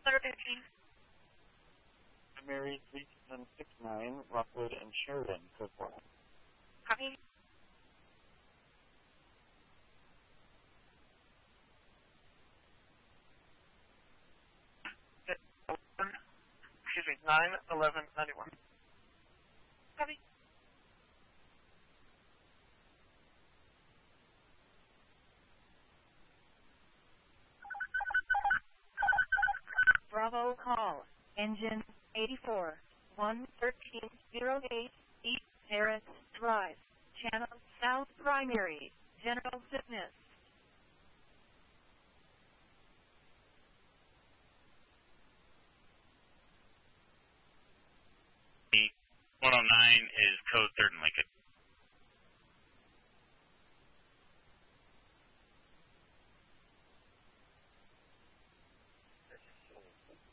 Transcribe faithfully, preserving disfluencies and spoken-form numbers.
hundred fifteen. Primary three two seven six nine, Rockwood and Sheridan, code four. Copy. Excuse me, nine eleven ninety-one. Copy. Bravo call. Engine eighty-four, one thirteen oh eight, East Harris Drive. Channel South Primary. General Fitness. one oh nine is code third and Lincoln.